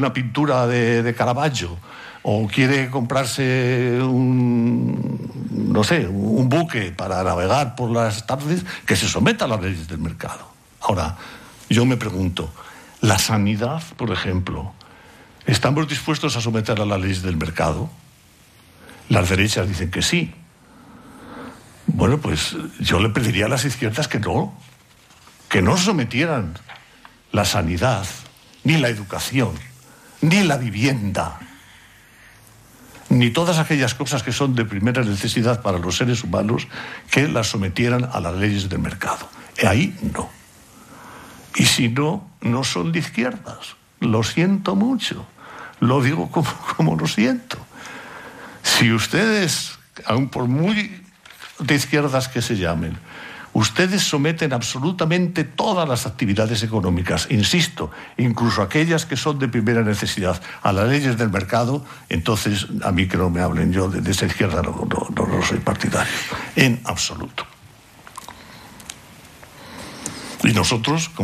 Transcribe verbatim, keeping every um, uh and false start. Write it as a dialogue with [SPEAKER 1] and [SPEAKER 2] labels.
[SPEAKER 1] una pintura de, de Caravaggio, o quiere comprarse un, no sé, un buque para navegar por las tardes, que se someta a las leyes del mercado. Ahora, yo me pregunto, ¿la sanidad, por ejemplo, estamos dispuestos a someter a las leyes del mercado? Las derechas dicen que sí. Bueno, pues yo le pediría a las izquierdas que no, que no sometieran la sanidad, ni la educación, ni la vivienda, ni todas aquellas cosas que son de primera necesidad para los seres humanos, que las sometieran a las leyes del mercado. Y ahí no. Y si no, no son de izquierdas. Lo siento mucho. Lo digo como, como lo siento. Si ustedes, aun por muy de izquierdas que se llamen, ustedes someten absolutamente todas las actividades económicas, insisto, incluso aquellas que son de primera necesidad, a las leyes del mercado, entonces a mí que no me hablen, yo de, de esa izquierda no, no, no, no soy partidario, en absoluto. Y nosotros, como